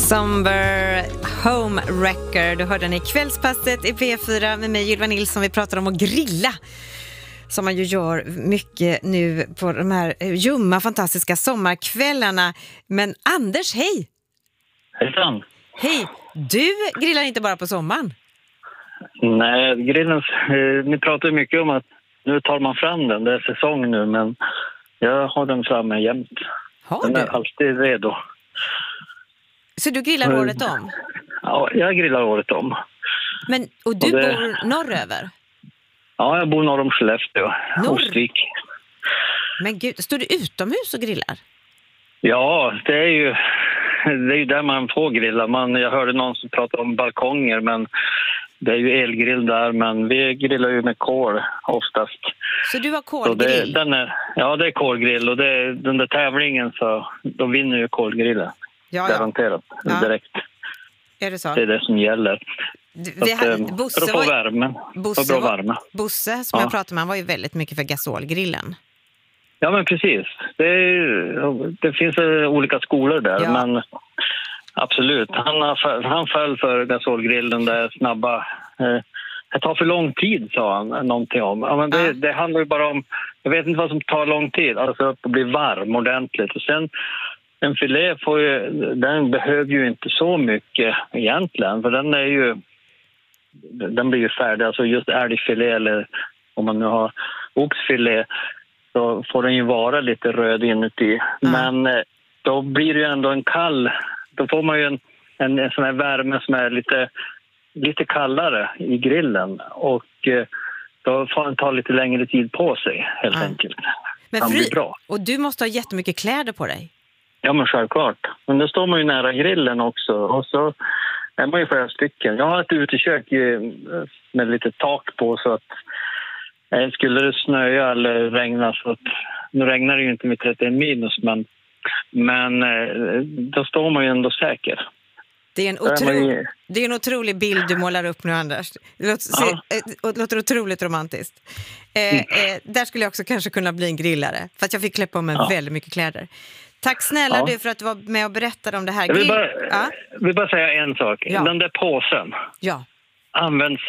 Somber Home Wrecker. Du hörde den i Kvällspasset i P4 med mig, Ylva Nilsson. Vi pratar om att grilla, som man ju gör mycket nu på de här ljumma, fantastiska sommarkvällarna. Men Anders, hej! Hejsan! Hej! Du grillar inte bara på sommaren? Nej, grillen, ni pratar ju mycket om att nu tar man fram den. Det är säsong nu, men jag har den framme jämt. Har den du? är alltid redo. Så du grillar året om? Ja, jag grillar året om. Men, och du bor norröver? Ja, jag bor norr om Skellefteå, Ostvik. Men gud, står du utomhus och grillar? Ja, det är ju där man får grilla. Jag hörde någon som pratade om balkonger, men det är ju elgrill där. Men vi grillar ju med kol oftast. Så du har kolgrill? Ja, det är kolgrill, och den där tävlingen, så då vinner ju kolgrillen. Ja. Garanterat, direkt. Är det så? Det är det som gäller. Bosse för att få värmen. Bosse som jag pratade med, han var ju väldigt mycket för gasolgrillen. Ja, men precis. Det finns olika skolor där, men absolut. Han föll för gasolgrillen, där snabba. Det tar för lång tid, sa han någonting om. Ja, men det handlar ju bara om, jag vet inte vad som tar lång tid, alltså att bli varm ordentligt. Och sen en filé den behöver ju inte så mycket egentligen, för den blir ju färdig. Alltså just älgfilé, eller om man nu har oxfilé, så får den ju vara lite röd inuti. Men då blir det ju ändå då får man ju en sån här värme som är lite kallare i grillen, och då får den ta lite längre tid på sig helt enkelt. Men bra. Och du måste ha jättemycket kläder på dig. Ja, men självklart. Men då står man ju nära grillen också, och så är man ju flera stycken. Jag har ett utekök med lite tak på, så att skulle det snöa eller regna, så att nu regnar det ju inte med 31 minus, men då står man ju ändå säker. Det är en otrolig bild du målar upp nu, Anders. Det låter otroligt romantiskt. Där skulle jag också kanske kunna bli en grillare, för att jag fick klä på mig väldigt mycket kläder. Tack snälla du för att du var med och berättade om det här. Jag vill bara säga en sak. Den där påsen används